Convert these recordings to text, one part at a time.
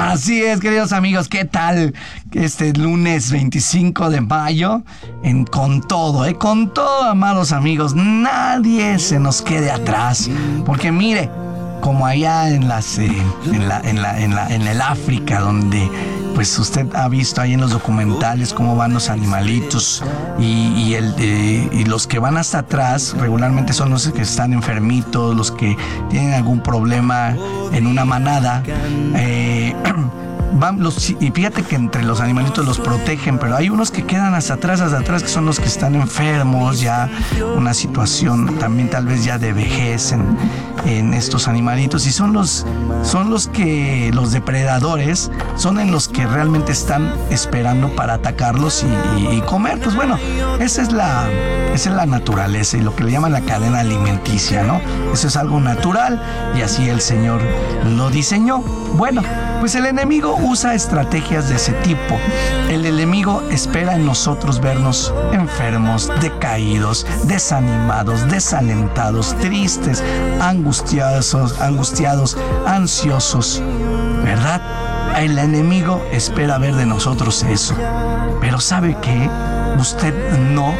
Así es, queridos amigos, ¿qué tal? Este lunes 25 de mayo, con todo, amados amigos, nadie se nos quede atrás, porque mire, como allá en el África, donde pues usted ha visto ahí en los documentales cómo van los animalitos y los que van hasta atrás regularmente son los que están enfermitos, los que tienen algún problema en una manada. Y fíjate que entre los animalitos los protegen, pero hay unos que quedan hasta atrás, que son los que están enfermos, ya una situación también tal vez ya de vejez en estos animalitos, y son los depredadores, son en los que realmente están esperando para atacarlos y comer. Pues bueno, esa es la naturaleza y lo que le llaman la cadena alimenticia, ¿no? Eso es algo natural y así el Señor lo diseñó. Bueno, pues el enemigo usa estrategias de ese tipo. El enemigo espera en nosotros vernos enfermos, decaídos, desanimados, desalentados, tristes, angustiados, ansiosos, ¿verdad? El enemigo espera ver de nosotros eso. Pero ¿sabe qué? Usted no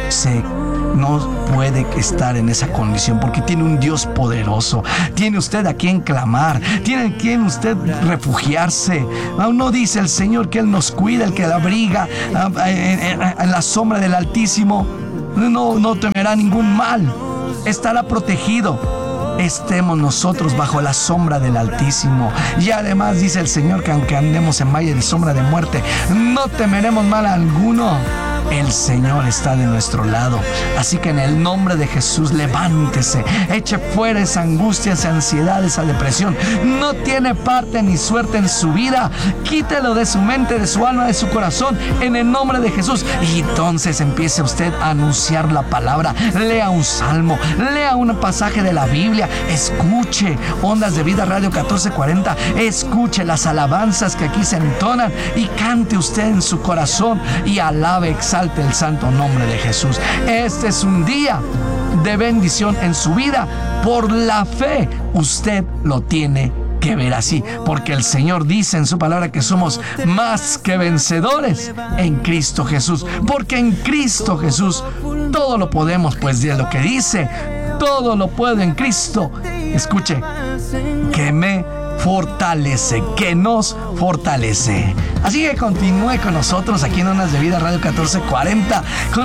puede estar en esa condición porque tiene un Dios poderoso. Tiene usted a quien clamar, tiene a quien usted refugiarse. Aún no dice el Señor que Él nos cuida, el que la abriga en la sombra del Altísimo. No temerá ningún mal, estará protegido. Estemos nosotros bajo la sombra del Altísimo. Y además dice el Señor que aunque andemos en valle de sombra de muerte, no temeremos mal alguno. El Señor está de nuestro lado. Así que en el nombre de Jesús, levántese, eche fuera esa angustia, esa ansiedad, esa depresión. No tiene parte ni suerte en su vida. Quítelo de su mente, de su alma, de su corazón, en el nombre de Jesús. Y entonces empiece usted a anunciar la palabra. Lea un salmo, lea un pasaje de la Biblia, escuche Ondas de Vida Radio 1440, escuche las alabanzas que aquí se entonan y cante usted en su corazón y alabe, exalte el santo nombre de Jesús. Este es un día de bendición en su vida. Por la fe usted lo tiene que ver así, porque el Señor dice en su palabra que somos más que vencedores en Cristo Jesús, porque en Cristo Jesús todo lo podemos, pues de lo que dice, todo lo puedo en Cristo, escuche, que me fortalece, que nos fortalece. Así que continúe con nosotros aquí en Ondas de Vida Radio 1440 con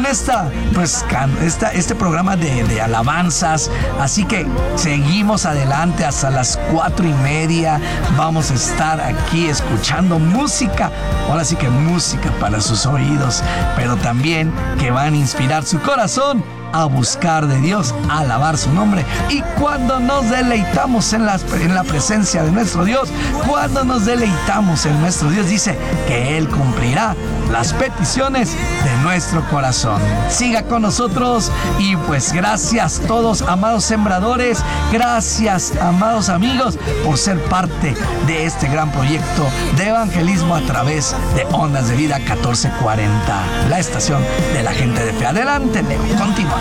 este programa de alabanzas. Así que seguimos adelante hasta las 4:30. Vamos a estar aquí escuchando música. Ahora sí que música para sus oídos, pero también que van a inspirar su corazón a buscar de Dios, a alabar su nombre. Y cuando nos deleitamos en la presencia de nuestro Dios, cuando nos deleitamos en nuestro Dios, dice que Él cumplirá las peticiones de nuestro corazón. Siga con nosotros y pues gracias todos, amados sembradores, gracias, amados amigos, por ser parte de este gran proyecto de evangelismo a través de Ondas de Vida 1440, la estación de la gente de fe. Adelante, Leo, continúa.